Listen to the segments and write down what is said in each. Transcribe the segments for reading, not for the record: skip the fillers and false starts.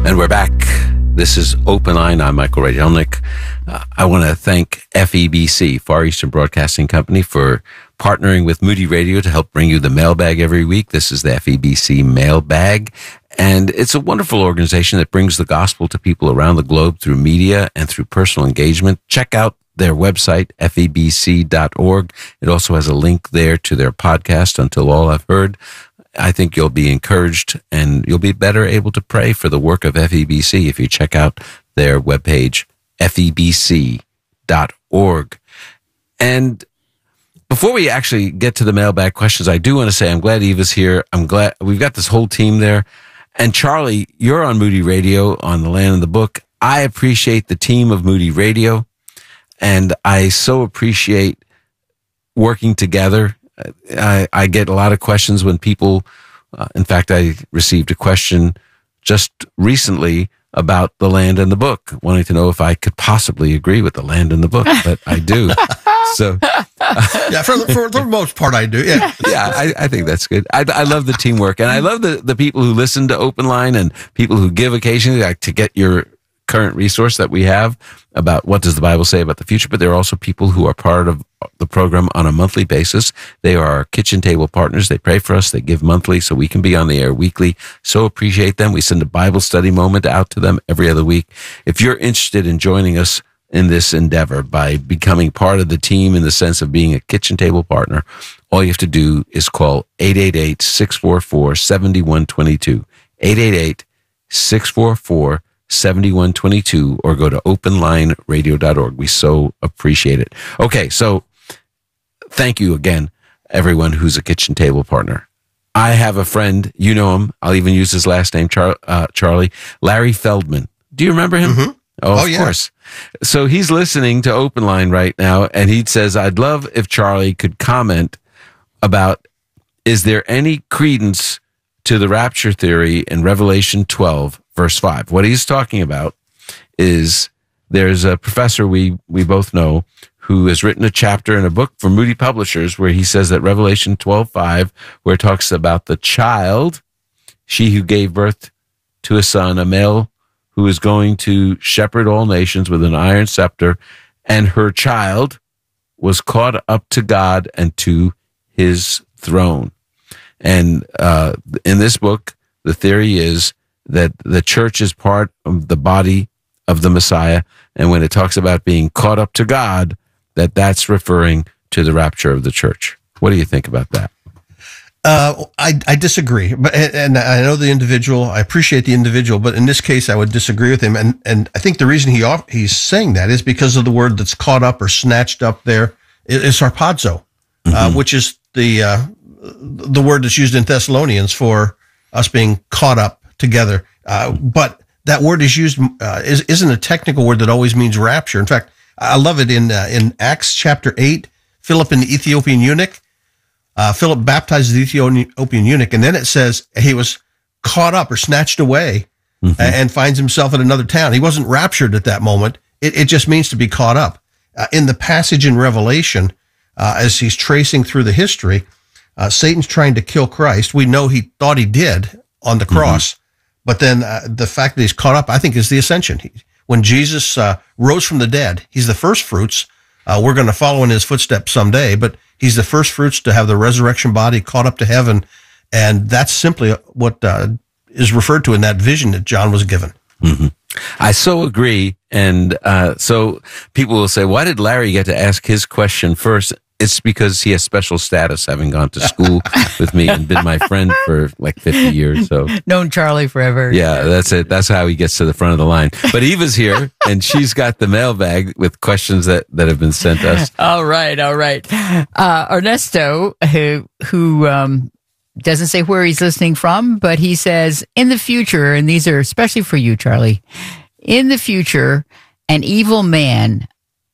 And we're back. This is Open Line. I'm Michael Radelnik. I want to thank FEBC, Far Eastern Broadcasting Company, for partnering with Moody Radio to help bring you the mailbag every week. This is the FEBC mailbag. And it's a wonderful organization that brings the gospel to people around the globe through media and through personal engagement. Check out their website, febc.org. It also has a link there to their podcast, Until All I've Heard. I think you'll be encouraged and you'll be better able to pray for the work of FEBC if you check out their webpage, febc.org. And before we actually get to the mailbag questions, I do want to say I'm glad Eva's here. I'm glad we've got this whole team there. And Charlie, you're on Moody Radio on The Land and the Book. I appreciate the team of Moody Radio, and I so appreciate working together. I get a lot of questions when people, in fact, I received a question just recently about The Land and the Book, wanting to know if I could possibly agree with The Land and the Book, but I do. So, yeah, for the most part, I do. Yeah, yeah, I think that's good. I love the teamwork, and I love the people who listen to Open Line and people who give occasionally, like, to get your current resource that we have about what does the Bible say about the future. But there are also people who are part of the program on a monthly basis. They are our kitchen table partners. They pray for us. They give monthly so we can be on the air weekly. So appreciate them. We send a Bible study moment out to them every other week. If you're interested in joining us in this endeavor by becoming part of the team in the sense of being a kitchen table partner, all you have to do is call 888-644-7122, 888-644-7122, or go to openlineradio.org. We so appreciate it. Okay, so thank you again, everyone who's a kitchen table partner. I have a friend, you know him, I'll even use his last name, Charlie, Larry Feldman. Do you remember him? Mm-hmm. Oh, of course. So he's listening to Open Line right now, and he says, I'd love if Charlie could comment about, is there any credence to the rapture theory in Revelation 12, verse 5? What he's talking about is there's a professor we both know who has written a chapter in a book for Moody Publishers where he says that Revelation 12:5, where it talks about the child, she who gave birth to a son, a male who is going to shepherd all nations with an iron scepter, and her child was caught up to God and to his throne. And in this book, the theory is that the church is part of the body of the Messiah, and when it talks about being caught up to God, that's referring to the rapture of the church. What do you think about that? I disagree, and I know the individual. I appreciate the individual, but in this case, I would disagree with him. And I think the reason he's saying that is because of the word that's caught up or snatched up there is harpazo, which is the word that's used in Thessalonians for us being caught up together. But that word is used isn't a technical word that always means rapture. In fact, I love it in Acts chapter 8. Philip and the Ethiopian eunuch. Philip baptizes the Ethiopian eunuch, and then it says he was caught up or snatched away and finds himself in another town. He wasn't raptured at that moment. It just means to be caught up. In the passage in Revelation, as he's tracing through the history, Satan's trying to kill Christ. We know he thought he did on the cross, but then the fact that he's caught up, I think, is the ascension. When Jesus rose from the dead, he's the first fruits. We're going to follow in his footsteps someday, but he's the first fruits to have the resurrection body caught up to heaven. And that's simply what is referred to in that vision that John was given. Mm-hmm. I so agree. And so people will say, why did Larry get to ask his question first? It's because he has special status, having gone to school with me and been my friend for like 50 years. So known Charlie forever. Yeah, that's it. That's how he gets to the front of the line. But Eva's here, and she's got the mailbag with questions that have been sent us. All right. Ernesto, who doesn't say where he's listening from, but he says, in the future, and these are especially for you, Charlie, in the future, an evil man,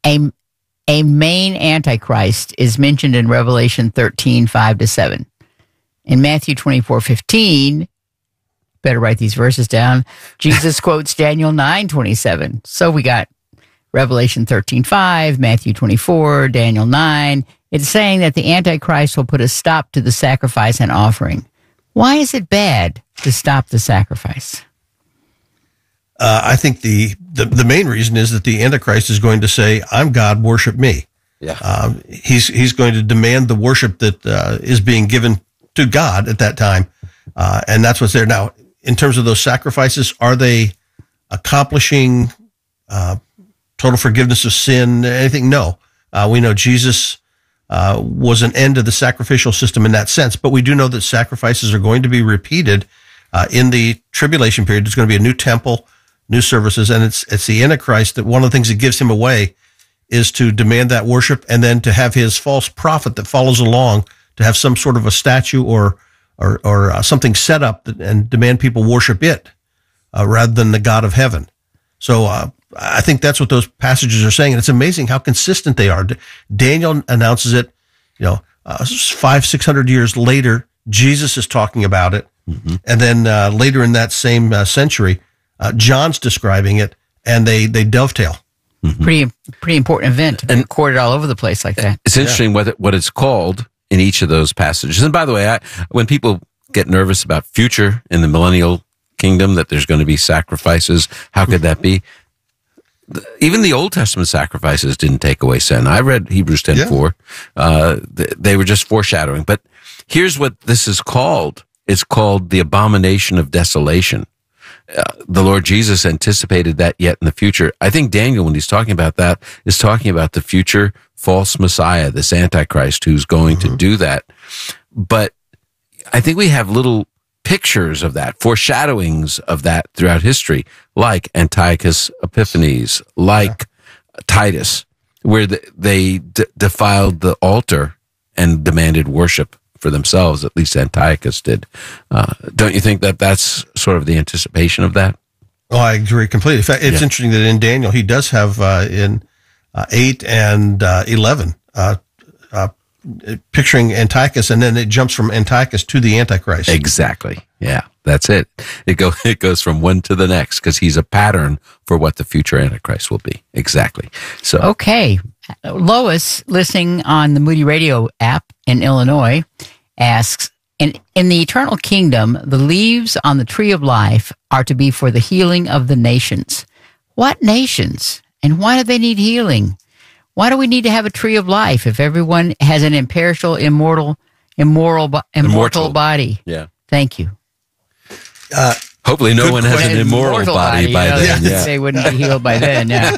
a main antichrist, is mentioned in Revelation 13:5-7. In Matthew 24:15, better write these verses down, Jesus quotes Daniel 9:27. So we got Revelation 13:5, Matthew 24, Daniel 9. It's saying that the Antichrist will put a stop to the sacrifice and offering. Why is it bad to stop the sacrifice? I think the main reason is that the Antichrist is going to say, "I'm God, worship me." Yeah. He's going to demand the worship that is being given to God at that time, and that's what's there now. In terms of those sacrifices, are they accomplishing total forgiveness of sin? Anything? No. We know Jesus was an end to the sacrificial system in that sense, but we do know that sacrifices are going to be repeated in the tribulation period. There's going to be a new temple, new services, and it's the Antichrist that one of the things that gives him away is to demand that worship, and then to have his false prophet that follows along to have some sort of a statue or something set up and demand people worship it rather than the God of heaven. So I think that's what those passages are saying, and it's amazing how consistent they are. Daniel announces it, 500-600 years later. Jesus is talking about it, and then later in that same century, John's describing it, and they dovetail. Pretty important event, and recorded all over the place like that. It's interesting what it's called in each of those passages. And by the way, when people get nervous about future in the millennial kingdom, that there's going to be sacrifices, how could that be? Even the Old Testament sacrifices didn't take away sin. I read Hebrews 10:4. They were just foreshadowing. But here's what this is called. It's called the abomination of desolation. The Lord Jesus anticipated that yet in the future. I think Daniel, when he's talking about that, is talking about the future false Messiah, this Antichrist who's going to do that. But I think we have little pictures of that, foreshadowings of that throughout history, like Antiochus Epiphanes, like Titus, where they defiled the altar and demanded worship for themselves. At least Antiochus did. Don't you think that that's sort of the anticipation of that? Oh, I agree completely. In fact, it's interesting that in Daniel, he does have in 8 and 11 picturing Antiochus, and then it jumps from Antiochus to the Antichrist. Exactly. Yeah, that's it. It goes from one to the next because he's a pattern for what the future Antichrist will be. Exactly. So okay, Lois, listening on the Moody Radio app in Illinois, asks, in the eternal kingdom, the leaves on the tree of life are to be for the healing of the nations. What nations? And why do they need healing? Why do we need to have a tree of life if everyone has an imperishable, immortal body? Yeah. Thank you. Hopefully no one has an immoral body by then. Yeah. They wouldn't be healed by then, yeah.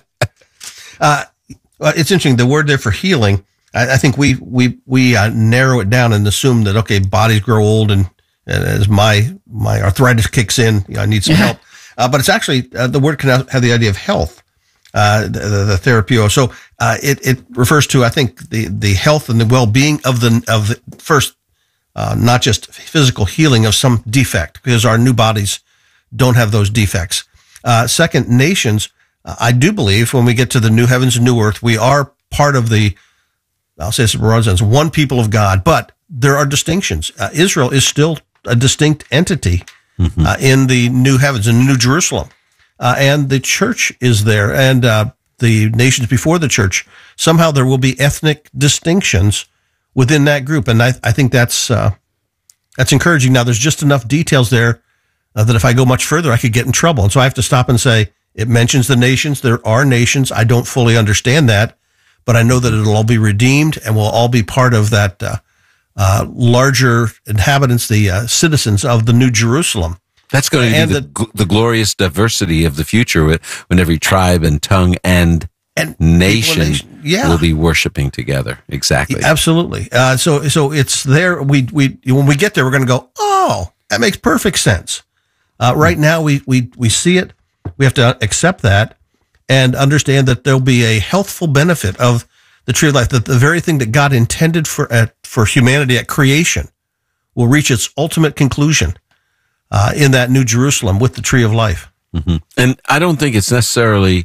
Well, it's interesting. The word there for healing, I think we narrow it down and assume that, okay, bodies grow old and as my arthritis kicks in, I need some help. But it's actually, the word can have the idea of health. The therapio. So, it refers to, I think, the health and the well-being of the first, not just physical healing of some defect, because our new bodies don't have those defects. Second, nations. I do believe when we get to the new heavens and new earth, we are part of I'll say this in broad sense, one people of God, but there are distinctions. Israel is still a distinct entity, in the new heavens and New Jerusalem. And the church is there, and the nations before the church. Somehow there will be ethnic distinctions within that group, and I think that's encouraging. Now, there's just enough details there that if I go much further, I could get in trouble, and so I have to stop and say, it mentions the nations. There are nations. I don't fully understand that, but I know that it'll all be redeemed, and we'll all be part of that larger inhabitants, the citizens of the New Jerusalem. That's going to be the glorious diversity of the future when every tribe and tongue and nation will be worshiping together. Exactly. Absolutely. So it's there. We when we get there, we're going to go, oh, that makes perfect sense. Right now we see it. We have to accept that and understand that there'll be a healthful benefit of the tree of life, that the very thing that God intended for humanity at creation will reach its ultimate conclusion in that New Jerusalem with the tree of life. Mm-hmm. And I don't think it's necessarily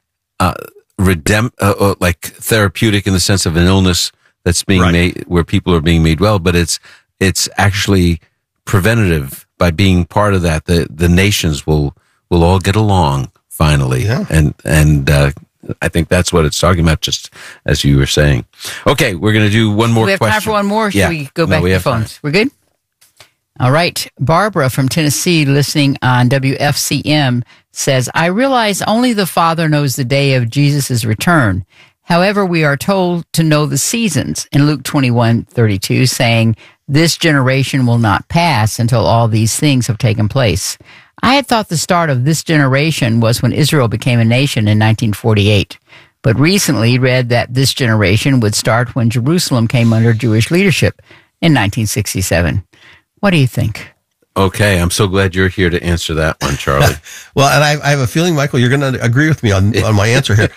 like therapeutic in the sense of an illness that's being made, where people are being made well, but it's actually preventative by being part of that. The nations will all get along finally. Yeah. And I think that's what it's talking about, just as you were saying. Okay, we're going to do one more question. We have time for one more. Should we go back to the phones? We're good? All right. Barbara from Tennessee, listening on WFCM, says, I realize only the Father knows the day of Jesus' return. However, we are told to know the seasons in Luke 21:32, saying, this generation will not pass until all these things have taken place. I had thought the start of this generation was when Israel became a nation in 1948, but recently read that this generation would start when Jerusalem came under Jewish leadership in 1967. What do you think? Okay, I'm so glad you're here to answer that one, Charlie. Well, and I have a feeling, Michael, you're going to agree with me on my answer here.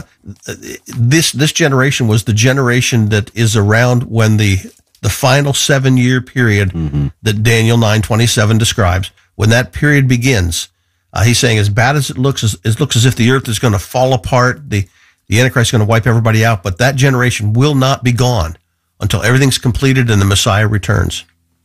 This generation was the generation that is around when the final 7-year period that Daniel 9:27 describes, when that period begins. He's saying, as bad as it looks as if the earth is going to fall apart, the Antichrist is going to wipe everybody out, but that generation will not be gone until everything's completed and the Messiah returns.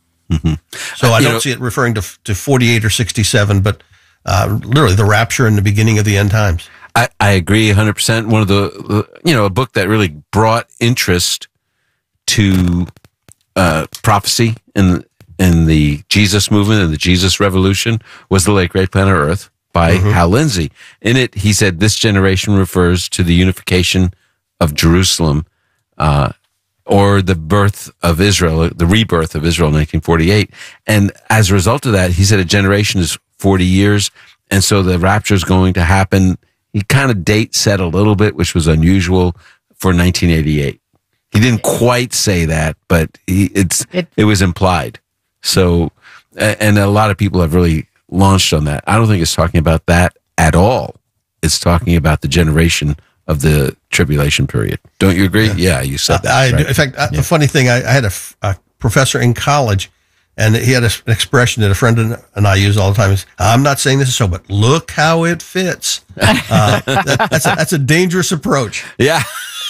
So I don't see it referring to 48 or 67, but literally the rapture and the beginning of the end times. I agree 100%. One of a book that really brought interest to prophecy in the Jesus movement and the Jesus revolution was The Late Great Planet Earth by Hal Lindsey. In it, he said this generation refers to the unification of Jerusalem, or the birth of Israel, the rebirth of Israel in 1948. And as a result of that, he said a generation is 40 years. And so the rapture is going to happen. He kind of date set a little bit, which was unusual for 1988. He didn't quite say that, but it was implied. So, and a lot of people have really launched on that. I don't think it's talking about that at all. It's talking about the generation of the tribulation period. Don't you agree? Yeah, you said that. Right? In fact, a funny thing, I had a professor in college, and he had an expression that a friend and I use all the time. Is, I'm not saying this is so, but look how it fits. That's a dangerous approach. Yeah.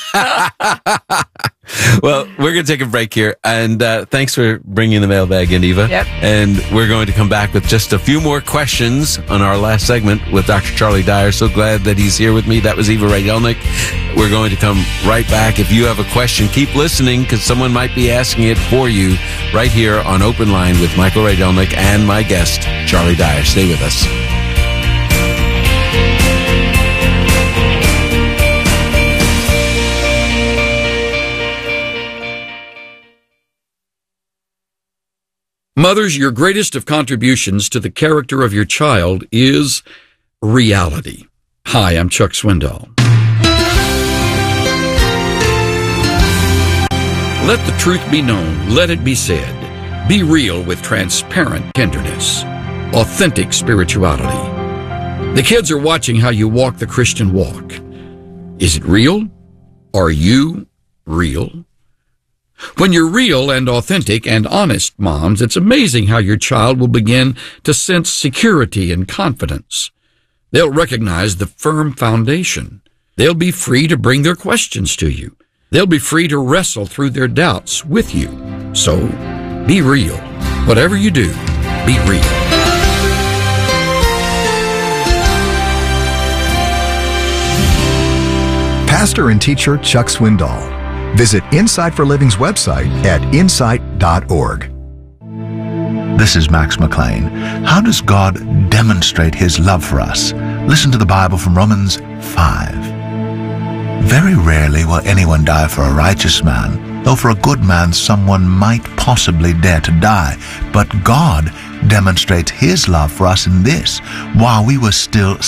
Well, we're going to take a break here, and thanks for bringing the mailbag in, Eva. Yep. And we're going to come back with just a few more questions on our last segment with Dr. Charlie Dyer. So glad that he's here with me. That was Eva Rydelnik. We're going to come right back. If you have a question, keep listening, because someone might be asking it for you right here on Open Line with Michael Rydelnik and my guest, Charlie Dyer. Stay with us. Mothers, your greatest of contributions to the character of your child is reality. Hi, I'm Chuck Swindoll. Let the truth be known. Let it be said. Be real with transparent tenderness. Authentic spirituality. The kids are watching how you walk the Christian walk. Is it real? Are you real? When you're real and authentic and honest, moms, it's amazing how your child will begin to sense security and confidence. They'll recognize the firm foundation. They'll be free to bring their questions to you. They'll be free to wrestle through their doubts with you. So, be real. Whatever you do, be real. Pastor and teacher Chuck Swindoll. Visit Insight for Living's website at insight.org. This is Max McLean. How does God demonstrate His love for us? Listen to the Bible from Romans 5. Very rarely will anyone die for a righteous man, though for a good man someone might possibly dare to die. But God demonstrates His love for us in this: while we were still